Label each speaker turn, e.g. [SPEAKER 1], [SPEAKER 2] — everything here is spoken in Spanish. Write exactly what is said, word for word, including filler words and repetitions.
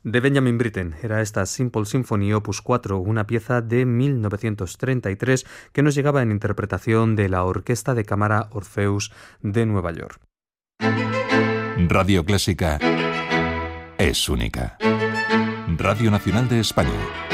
[SPEAKER 1] De Benjamin Britten era esta Simple Symphony opus cuatro, una pieza de mil novecientos treinta y tres que nos llegaba en interpretación de la Orquesta de Cámara Orpheus de Nueva York.
[SPEAKER 2] Radio Clásica es única. Radio Nacional de España.